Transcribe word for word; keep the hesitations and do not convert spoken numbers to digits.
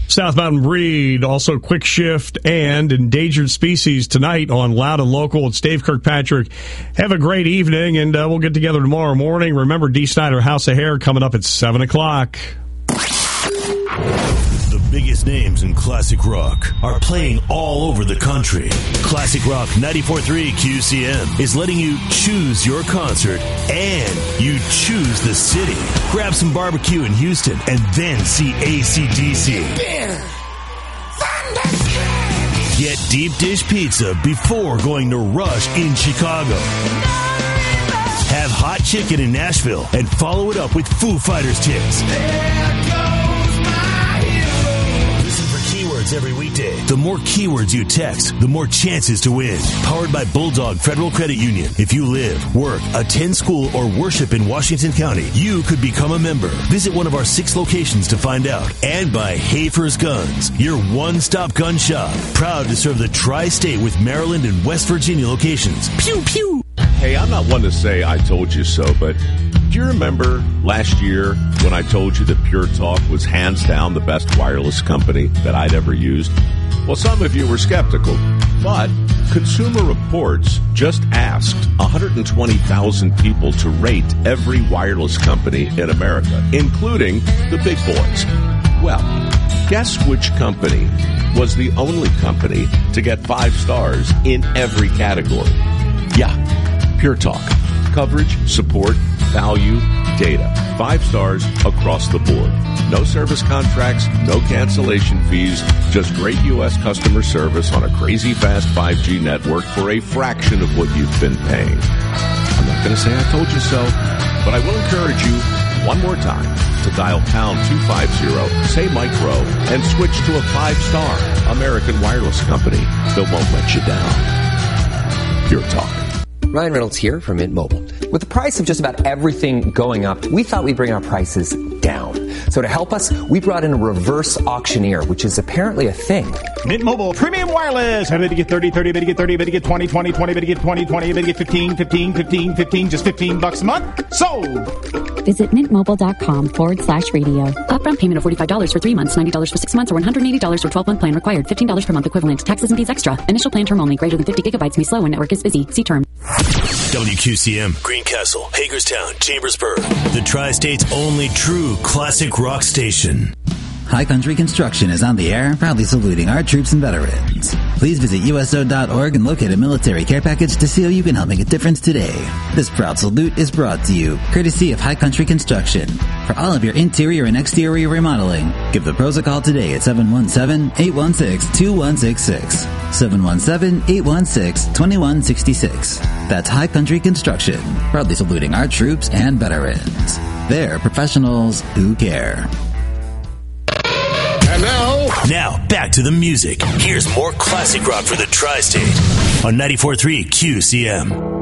South Mountain Breed, also Quick Shift and Endangered Species tonight on Loud and Local. It's Dave Kirkpatrick. Have a great evening, and uh, we'll get together tomorrow morning. Remember, Dee Snider House of Hair coming up at seven o'clock. The biggest names in classic rock are playing all over the country. Classic Rock ninety-four point three Q C M is letting you choose your concert and you choose the city. Grab some barbecue in Houston and then see A C D C. Get deep dish pizza before going to Rush in Chicago. Have hot chicken in Nashville and follow it up with Foo Fighters tips. Every weekday. The more keywords you text, the more chances to win. Powered by Bulldog Federal Credit Union. If you live, work, attend school, or worship in Washington County, you could become a member. Visit one of our six locations to find out. And by Hafer's Guns, your one-stop gun shop. Proud to serve the tri-state with Maryland and West Virginia locations. Pew, pew! Hey, I'm not one to say I told you so, but do you remember last year when I told you that Pure Talk was hands down the best wireless company that I'd ever used? Well, some of you were skeptical, but Consumer Reports just asked one hundred twenty thousand people to rate every wireless company in America, including the big boys. Well, guess which company was the only company to get five stars in every category? Yeah, Pure Talk. Coverage, support, value, data. Five stars across the board. No service contracts, no cancellation fees, just great U S customer service on a crazy fast five G network for a fraction of what you've been paying. I'm not going to say I told you so, but I will encourage you one more time to dial pound two fifty, say micro, and switch to a five-star American wireless company that won't let you down. Pure Talk. Ryan Reynolds here from Mint Mobile. With the price of just about everything going up, we thought we'd bring our prices down. So to help us, we brought in a reverse auctioneer, which is apparently a thing. Mint Mobile Premium Wireless. How did you get thirty, thirty, bit to get thirty, bit to get twenty, twenty, twenty, bit to get twenty, twenty, bit to get fifteen, fifteen, fifteen, fifteen, just fifteen bucks a month? Sold! Visit mintmobile.com forward slash radio. Upfront payment of forty-five dollars for three months, ninety dollars for six months, or one hundred eighty dollars for twelve-month plan required. fifteen dollars per month equivalent. Taxes and fees extra. Initial plan term only. Greater than fifty gigabytes may slow when network is busy. See term. W Q C M, Greencastle, Hagerstown, Chambersburg. The Tri-State's only true classic rock station. High Country Construction is on the air, proudly saluting our troops and veterans. Please visit U S O dot org and locate a military care package to see how you can help make a difference today. This proud salute is brought to you, courtesy of High Country Construction. For all of your interior and exterior remodeling, give the pros a call today at seven one seven, eight one six, two one six six. seven one seven, eight one six, two one six six. That's High Country Construction, proudly saluting our troops and veterans. They're professionals who care. And now, now back to the music. Here's more classic rock for the Tri-State on ninety-four point three Q C M.